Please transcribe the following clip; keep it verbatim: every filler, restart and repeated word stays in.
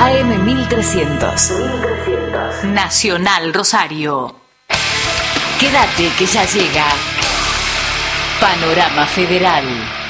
A M mil trescientos. Nacional Rosario. Quédate que ya llega Panorama Federal.